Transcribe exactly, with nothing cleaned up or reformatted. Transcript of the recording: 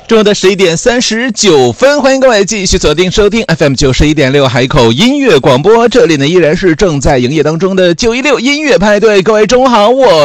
中午的十一点三十九分，欢迎各位继续锁定收听 F M 九十一点六海口音乐广播，这里呢依然是正在营业当中的九一六音乐派对。各位中午好，我